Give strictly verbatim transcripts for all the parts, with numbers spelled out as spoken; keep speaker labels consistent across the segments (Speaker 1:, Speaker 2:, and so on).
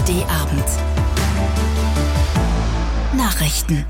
Speaker 1: D-Abend. Nachrichten.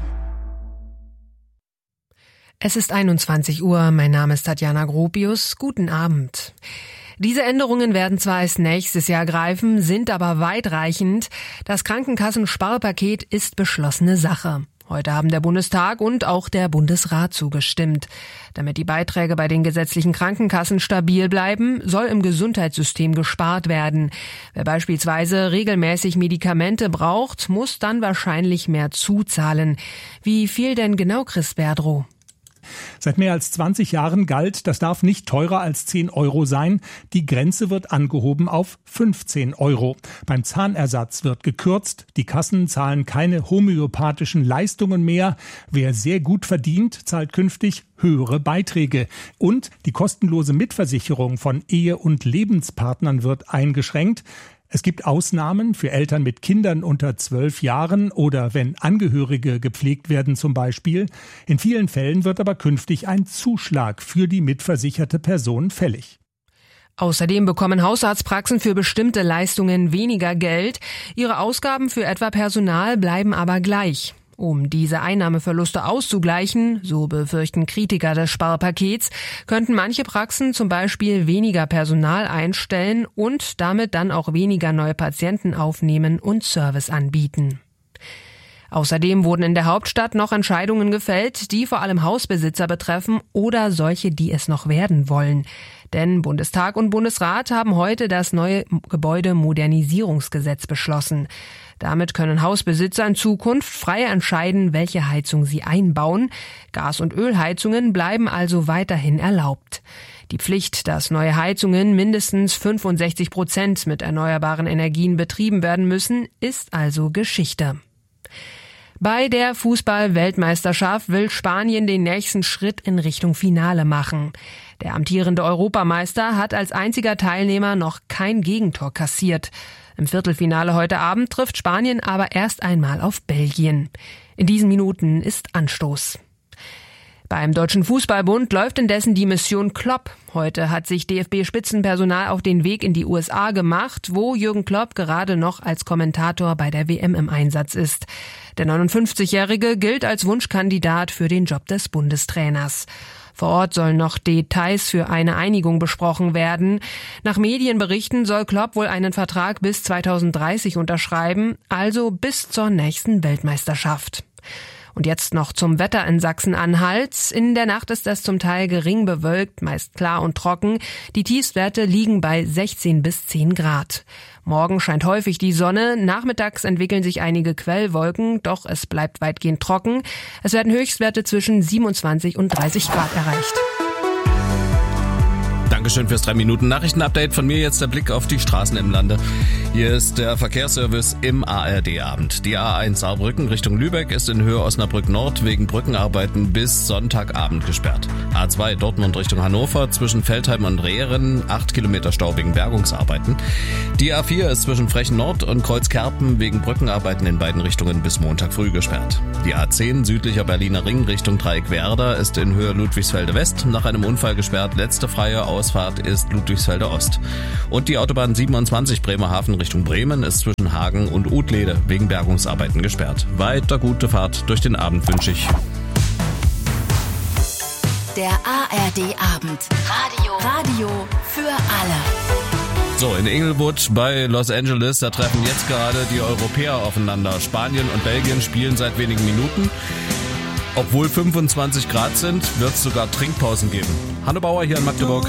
Speaker 2: Es ist einundzwanzig Uhr, mein Name ist Tatjana Gropius. Guten Abend. Diese Änderungen werden zwar erst nächstes Jahr greifen, sind aber weitreichend. Das Krankenkassensparpaket ist beschlossene Sache. Heute haben der Bundestag und auch der Bundesrat zugestimmt. Damit die Beiträge bei den gesetzlichen Krankenkassen stabil bleiben, soll im Gesundheitssystem gespart werden. Wer beispielsweise regelmäßig Medikamente braucht, muss dann wahrscheinlich mehr zuzahlen. Wie viel denn genau, Chris Berdrow?
Speaker 3: Seit mehr als zwanzig Jahren galt, das darf nicht teurer als zehn Euro sein. Die Grenze wird angehoben auf fünfzehn Euro. Beim Zahnersatz wird gekürzt. Die Kassen zahlen keine homöopathischen Leistungen mehr. Wer sehr gut verdient, zahlt künftig höhere Beiträge. Und die kostenlose Mitversicherung von Ehe- und Lebenspartnern wird eingeschränkt. Es gibt Ausnahmen für Eltern mit Kindern unter zwölf Jahren oder wenn Angehörige gepflegt werden zum Beispiel. In vielen Fällen wird aber künftig ein Zuschlag für die mitversicherte Person fällig.
Speaker 2: Außerdem bekommen Hausarztpraxen für bestimmte Leistungen weniger Geld. Ihre Ausgaben für etwa Personal bleiben aber gleich. Um diese Einnahmeverluste auszugleichen, so befürchten Kritiker des Sparpakets, könnten manche Praxen zum Beispiel weniger Personal einstellen und damit dann auch weniger neue Patienten aufnehmen und Service anbieten. Außerdem wurden in der Hauptstadt noch Entscheidungen gefällt, die vor allem Hausbesitzer betreffen oder solche, die es noch werden wollen. Denn Bundestag und Bundesrat haben heute das neue Gebäudemodernisierungsgesetz beschlossen. Damit können Hausbesitzer in Zukunft frei entscheiden, welche Heizung sie einbauen. Gas- und Ölheizungen bleiben also weiterhin erlaubt. Die Pflicht, dass neue Heizungen mindestens fünfundsechzig Prozent mit erneuerbaren Energien betrieben werden müssen, ist also Geschichte. Bei der Fußball-Weltmeisterschaft will Spanien den nächsten Schritt in Richtung Finale machen. Der amtierende Europameister hat als einziger Teilnehmer noch kein Gegentor kassiert. Im Viertelfinale heute Abend trifft Spanien aber erst einmal auf Belgien. In diesen Minuten ist Anstoß. Beim Deutschen Fußballbund läuft indessen die Mission Klopp. Heute hat sich D F B-Spitzenpersonal auf den Weg in die U S A gemacht, wo Jürgen Klopp gerade noch als Kommentator bei der W M im Einsatz ist. Der neunundfünfzigjährige gilt als Wunschkandidat für den Job des Bundestrainers. Vor Ort sollen noch Details für eine Einigung besprochen werden. Nach Medienberichten soll Klopp wohl einen Vertrag bis zweitausenddreißig unterschreiben, also bis zur nächsten Weltmeisterschaft. Und jetzt noch zum Wetter in Sachsen-Anhalt. In der Nacht ist es zum Teil gering bewölkt, meist klar und trocken. Die Tiefstwerte liegen bei sechzehn bis zehn Grad. Morgen scheint häufig die Sonne. Nachmittags entwickeln sich einige Quellwolken, doch es bleibt weitgehend trocken. Es werden Höchstwerte zwischen siebenundzwanzig und dreißig Grad erreicht.
Speaker 4: Dankeschön fürs drei Minuten Nachrichtenupdate. Von mir jetzt der Blick auf die Straßen im Lande. Hier ist der Verkehrsservice im A R D-Abend. Die A eins Saarbrücken Richtung Lübeck ist in Höhe Osnabrück Nord wegen Brückenarbeiten bis Sonntagabend gesperrt. A zwei Dortmund Richtung Hannover zwischen Veltheim und Rehren acht Kilometer Stau wegen Bergungsarbeiten. Die A vier ist zwischen Frechen Nord und Kreuzkerpen wegen Brückenarbeiten in beiden Richtungen bis Montag früh gesperrt. Die A zehn südlicher Berliner Ring Richtung Dreieck-Werder ist in Höhe Ludwigsfelde West nach einem Unfall gesperrt. Letzte freie Ausfahrt ist Ludwigsfelde Ost. Und die Autobahn siebenundzwanzig Bremerhaven Richtung Bremen ist zwischen Hagen und Utlede wegen Bergungsarbeiten gesperrt. Weiter gute Fahrt durch den Abend wünsche ich.
Speaker 1: Der A R D-Abend. Radio. Radio für alle.
Speaker 4: So, in Inglewood bei Los Angeles, da treffen jetzt gerade die Europäer aufeinander. Spanien und Belgien spielen seit wenigen Minuten. Obwohl fünfundzwanzig Grad sind, wird es sogar Trinkpausen geben. Hanno Bauer hier in Magdeburg.